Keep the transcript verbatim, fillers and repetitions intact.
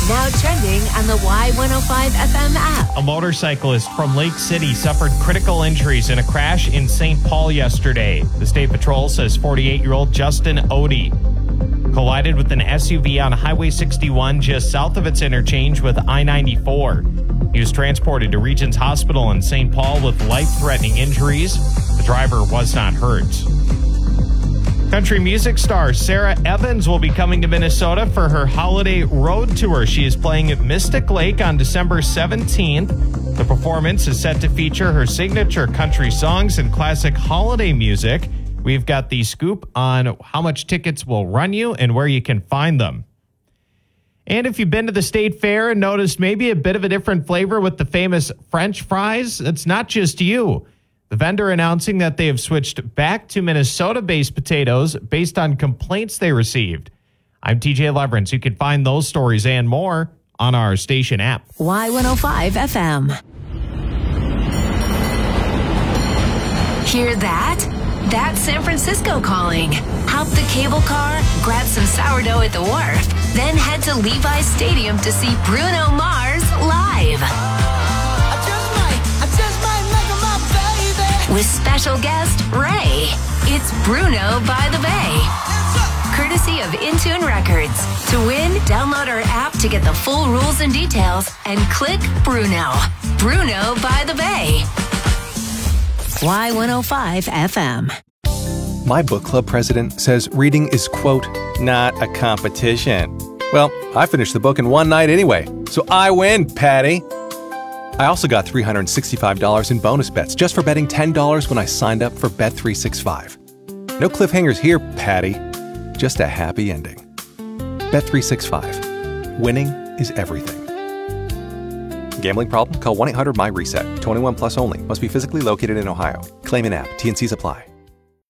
Now trending on the Y one oh five F M app. A motorcyclist from Lake City suffered critical injuries in a crash in Saint Paul yesterday. The State Patrol says forty-eight-year-old Justin Odie collided with an S U V on Highway sixty-one just south of its interchange with I ninety-four. He was transported to Regents Hospital in Saint Paul with life-threatening injuries. The driver was not hurt. Country music star Sarah Evans will be coming to Minnesota for her holiday road tour. She is playing at Mystic Lake on December seventeenth. The performance is set to feature her signature country songs and classic holiday music. We've got the scoop on how much tickets will run you and where you can find them. And if you've been to the state fair and noticed maybe a bit of a different flavor with the famous French fries, it's not just you. The vendor announcing that they have switched back to Minnesota-based potatoes based on complaints they received. I'm T J Leverance. You can find those stories and more on our station app. Y one oh five F M. Hear that? That's San Francisco calling. Hop the cable car, grab some sourdough at the wharf, then head to Levi's Stadium to see Bruno Mars live. With special guest Ray. It's Bruno by the Bay. Courtesy of Intune Records. To win, download our app to get the full rules and details and click Bruno. Bruno by the Bay. Y one oh five F M. My book club president says reading is, quote, not a competition. Well, I finished the book in one night anyway, so I win, Patty. I also got three hundred sixty-five dollars in bonus bets just for betting ten dollars when I signed up for Bet three sixty-five. No cliffhangers here, Patty. Just a happy ending. Bet three sixty-five. Winning is everything. Gambling problem? Call one eight hundred M Y RESET. twenty-one plus only. Must be physically located in Ohio. Claim in app. T and Cs apply.